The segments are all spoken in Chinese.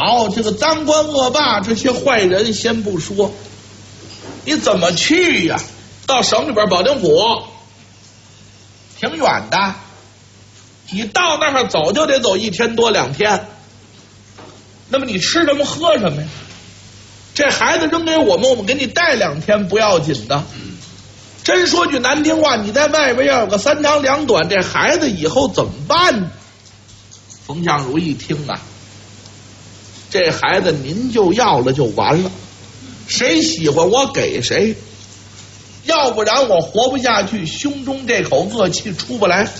好，这个赃官恶霸这些坏人先不说，你怎么去呀？到省里边保定府挺远的，你到那儿走就得走1天多2天，那么你吃什么喝什么呀？这孩子扔给我们，我们给你带2天不要紧的。真说句难听话，你在外边要有个3长2短，这孩子以后怎么办呢？冯相如一听啊，这孩子您就要了就完了，谁喜欢我给谁，要不然我活不下去，胸中这口恶气出不来。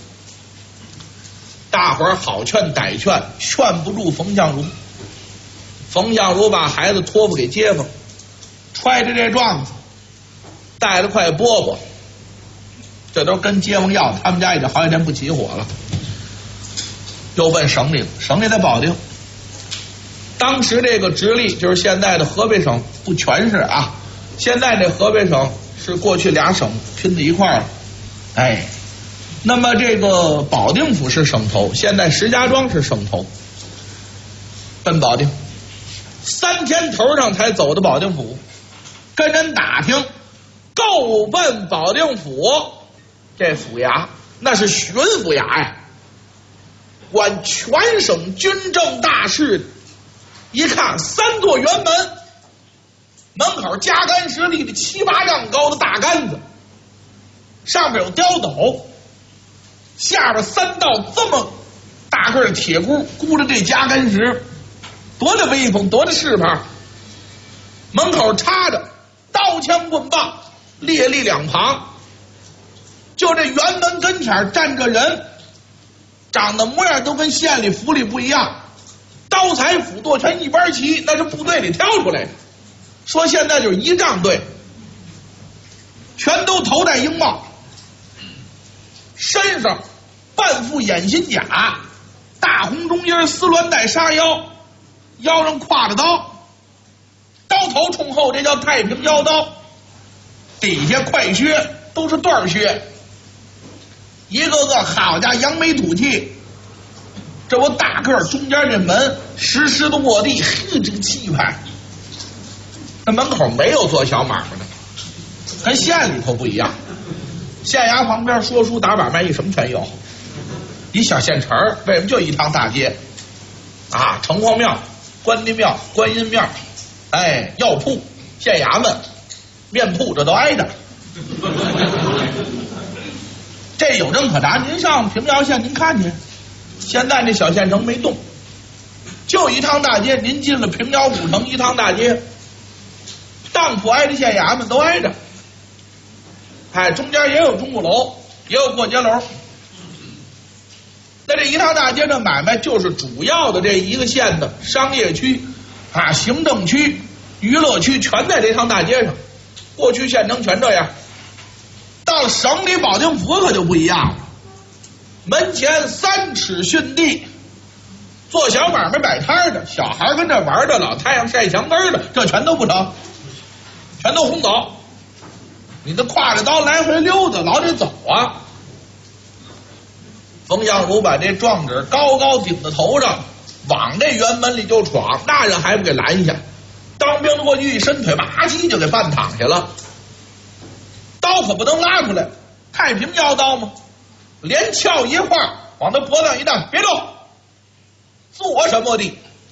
大伙儿好劝歹劝，劝不住冯相如。冯相如把孩子托付给街坊，揣着这状子，带了块饽饽，这都跟街坊要，他们家已经好几天不起火了。又奔省里了，省里在保定。当时这个直隶就是现在的河北省，不全是啊，现在这河北省是过去2省拼在一块儿了。哎，那么这个保定府是省头，现在石家庄是省头，奔保定。3天头上才走的保定府，跟人打听，够奔保定府。这府衙那是巡抚衙呀，管全省军政大事。一看3座辕门，门口加杆石立的7、8丈高的大杆子，上面有雕斗，下边3道这么大个的铁箍箍着这加杆石，多大威风，多大势派。门口插着刀枪棍棒，列立两旁。就这辕门跟前站着人，长得模样都跟县里府里不一样，刀裁斧剁全一般齐，那是部队里挑出来的。说现在就是仪仗队，全都头戴缨帽，身上半副掩心甲，大红中衣，丝鸾带纱腰，腰上挎着刀，刀头冲后，这叫太平腰刀，底下快靴都是缎靴，一个个好家扬眉吐气。这不大个中间这门实时的卧地，呵，这个气派。那门口没有做小买卖的，跟县里头不一样。县衙旁边说书打把卖艺什么全有，一小县城为什么就一趟大街啊？城隍庙、关帝庙、观音庙，哎，药铺、县衙门、面铺，这都挨着。这有证可查，您上平遥县您看去，现在这小县城没动，就一趟大街。您进了平遥古城一趟大街，当铺挨着县衙门都挨着，哎，中间也有钟鼓楼，也有过街楼。那这一趟大街的买卖就是主要的这一个县的商业区啊、行政区、娱乐区全在这趟大街上。过去县城全这样，到了省里保定府可就不一样了。门前3尺逊地，做小买卖摆摊的，小孩跟这玩的，老太阳晒墙根的，这全都不成，全都轰走。你得挎着刀来回溜达，老得走啊。冯相如把这状纸高高顶在头上，往这辕门里就闯，那人还不给拦下。当兵的过去一伸腿，吧唧就给绊躺下了。刀可不能拉出来，太平腰刀吗？连鞘一块往他脖子上一荡，别动，做什么的？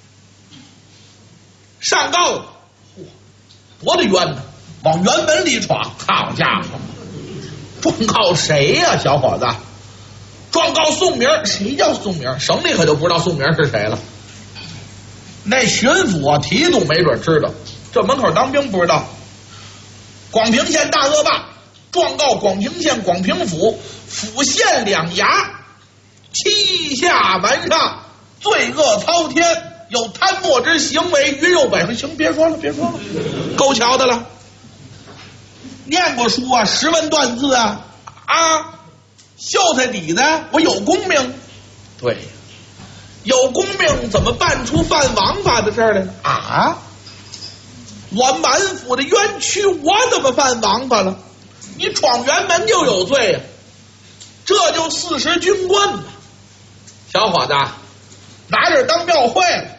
上告了，多大冤呢？往辕门里闯，好家伙！状告谁呀、小伙子？状告宋明。谁叫宋明？省里可就不知道宋明是谁了。那巡抚啊，提督没准知道，这门口当兵不知道。广平县大恶霸状告广平县广平府府县两衙，欺下瞒上，罪恶滔天，有贪墨之行为，鱼肉百分。行，别说了，别说了，够瞧的了。念过书啊，10文断字啊，秀才底子，我有功名。对，有功名怎么办出犯王法的事儿来呢？啊，我满府的冤屈，我怎么犯王法了？你闯辕门就有罪呀、这就40军棍呢。小伙子，拿点当庙会了。